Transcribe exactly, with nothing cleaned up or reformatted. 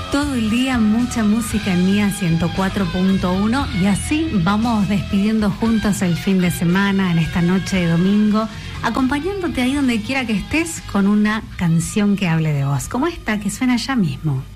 Todo el día mucha música en Mía ciento cuatro punto uno y así vamos despidiendo juntos el fin de semana en esta noche de domingo, acompañándote ahí donde quiera que estés con una canción que hable de vos, como esta que suena ya mismo.